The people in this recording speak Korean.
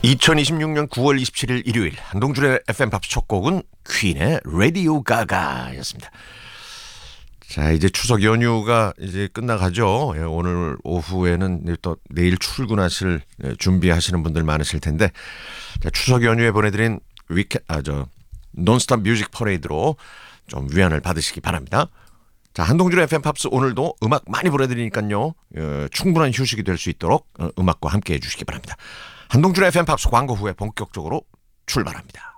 2026년 9월 27일 일요일 한동준의 FM 팝스 첫 곡은 퀸의 라디오 가가였습니다. 자, 이제 추석 연휴가 이제 끝나가죠. 오늘 오후에는 또 내일 출근하실 준비하시는 분들 많으실 텐데, 자, 추석 연휴에 보내드린 논스톱 뮤직 퍼레이드로 좀 위안을 받으시기 바랍니다. 자, 한동준의 FM 팝스 오늘도 음악 많이 보내드리니까요, 충분한 휴식이 될 수 있도록 음악과 함께 해주시기 바랍니다. 한동준의 FM 팝스 광고 후에 본격적으로 출발합니다.